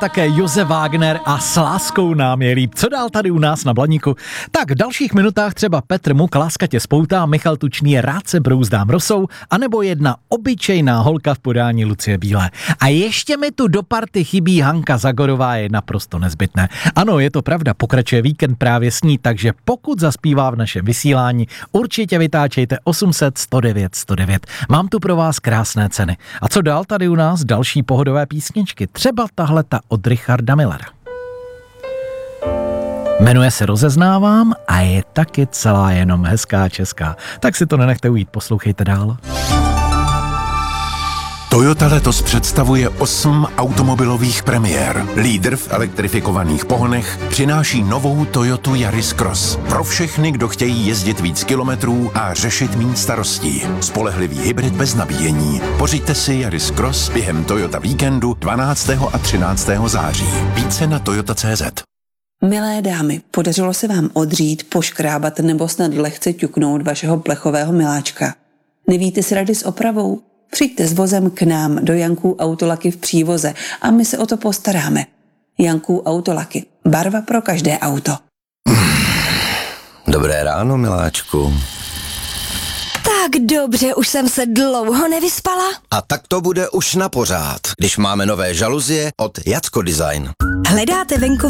také Josef Wagner a S láskou nám je líp. Co dál tady u nás na Blaníku? Tak v dalších minutách třeba Petr Muk láskatě spoutá, Michal Tučný rád se brouzdám rosou, anebo jedna obyčejná holka v podání Lucie Bílé. A ještě mi tu do party chybí Hanka Zagorová, je naprosto nezbytné. Ano, je to pravda, pokračuje víkend právě s ní, takže pokud zaspívá v našem vysílání, určitě vytáčejte 800 109 109. Mám tu pro vás krásné ceny. A co dál tady u nás? Další pohodové písničky. Třeba tahleta od Richarda Millera. Jmenuje se Rozeznávám a je taky celá jenom hezká česká. Tak si to nenechte ujít, poslouchejte dál. Toyota letos představuje 8 automobilových premiér. Lídr v elektrifikovaných pohonech přináší novou Toyotu Yaris Cross. Pro všechny, kdo chtějí jezdit víc kilometrů a řešit méně starostí. Spolehlivý hybrid bez nabíjení. Pořiďte si Yaris Cross během Toyota víkendu 12. a 13. září. Více na toyota.cz. Milé dámy, podařilo se vám odřít, poškrábat nebo snad lehce ťuknout vašeho plechového miláčka? Nevíte si rady s opravou? Přijďte s vozem k nám do Janků Autolaky v Přívoze a my se o to postaráme. Janků Autolaky. Barva pro každé auto. Dobré ráno, miláčku. Tak dobře, už jsem se dlouho nevyspala. A tak to bude už na pořád, když máme nové žaluzie od Jacko Design. Hledáte venku